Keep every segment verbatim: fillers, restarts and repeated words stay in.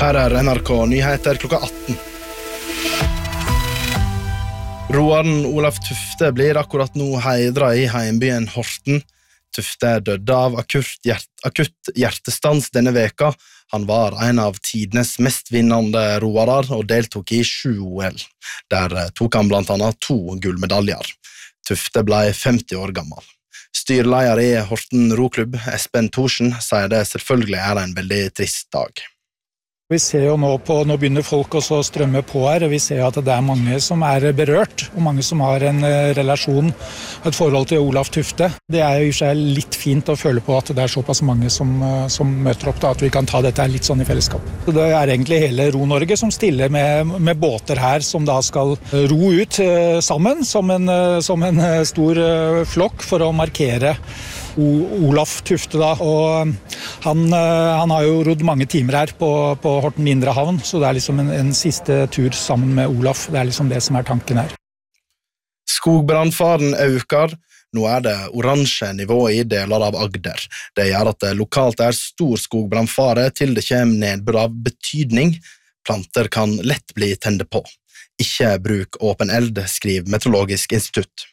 Her er N R K Nyheter klokka atten. Roaren Olaf Tufte blir akkurat nå heidret i heimbyen Horten. Tufte døde av akutt, hjert, akutt hjertestans denne veka. Han var en av tidenes mest vinnende roarer og deltok i sju O L. Der tok han blant annet to gullmedaljer. Tufte ble femti år gammel. Styreleder i Horten roklubb, Espen Thorsen, sier det selvfølgelig er en veldig trist dag. Vi ser jo nå på, nå begynner folk også å strømme på her, og vi ser at det er mange som er berørt, og mange som har en relasjon, et forhold til Olaf Tufte. Det er jo i seg litt fint å føle på at det er såpass mange som, som møter opp, da, at vi kan ta dette litt sånn i fellesskap. Så det er egentlig hele Ro-Norge som stiller med, med båter her, som da skal ro ut uh, sammen, som en, uh, som en uh, stor uh, flokk for å markere O- Olaf Tufte da, og han, han har jo rodd mange timer her på, på Horten Indre Havn, så det er liksom en, en siste tur sammen med Olaf. Det er liksom det som er tanken her. Skogbrannfaren øker. Nå er det oransje nivå i deler av Agder. Det gjør at det lokalt er stor skogbrannfare til det kommer nedbør av betydning. Planter kan lett bli tende på. Ikke bruk åpen eld, skriver Meteorologisk institutt.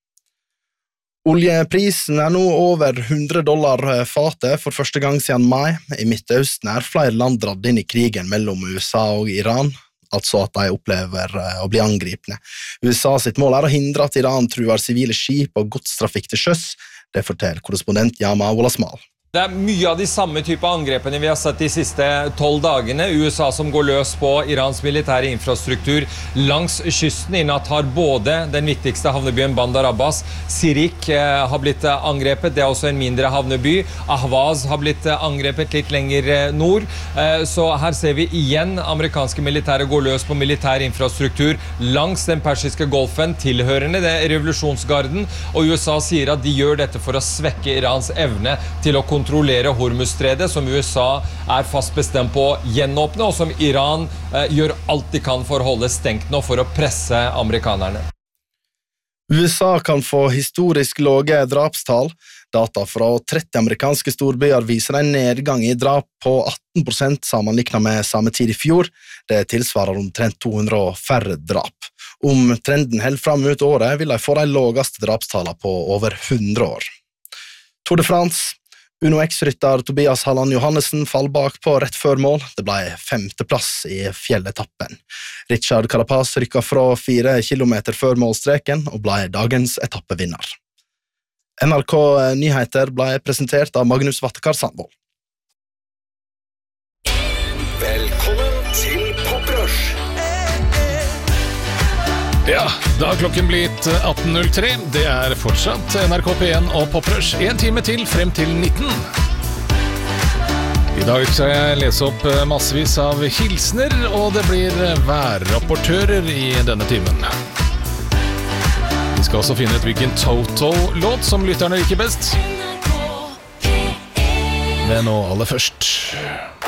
Oljeprisen er nå over hundre dollar fatet for første gang siden mai. I Midtøsten er flere land dratt inn i krigen mellom U S A og Iran, altså at de opplever å bli angripne. U S A sitt mål er å hindre at Iran truer sivile skip og godstrafikk til sjøs. Det forteller korrespondent Yama Wolasmal. Det er mye av de samme type angrepene vi har sett de siste tolv dagene. U S A som går løs på Irans militære infrastruktur langs kysten. I natt har både den viktigste havnebyen Bandar Abbas, Sirik, eh, har blitt angrepet. Det er også en mindre havneby. Ahvaz har blitt angrepet litt lenger nord. Eh, så her ser vi igjen amerikanske militære gå løs på militær infrastruktur langs den persiske golfen, tilhørende det revolusjonsgarden. Og U S A sier at de gjør dette for å svekke Irans evne til å kontrollere Hormuzstredet, som U S A er fast bestemt på å gjenåpne, og som Iran eh, gjør alt de kan for å holde stengt nå for å presse amerikanerne. U S A kan få historisk lave drapstall. Data fra tretti amerikanske storbyer viser en nedgang i drap på atten prosent sammenlignet med samme tid i fjor. Det tilsvarer omtrent to hundre færre drap. Om trenden helt fram ut året vil de få de laveste drapstallene på over hundre år. Tour de France. Uno X-rytter Tobias Halland Johannessen fall bak på rett før mål. Det ble femteplass i fjelletappen. Richard Carapaz rykket fra fire kilometer før målstreken og ble dagens etappevinner. N R K Nyheter ble presentert av Magnus Vattekar Sandvold. Velkommen til Poprush! Ja, da har klokken blitt atten null tre. Det er fortsatt N R K P en og Poprush. En time til frem til nitten. I dag skal jeg lese opp massevis av hilsner, og det blir værrapportører i denne timen. Vi skal også finne ut hvilken Toto-låt som lytterne liker best. Men nå aller først.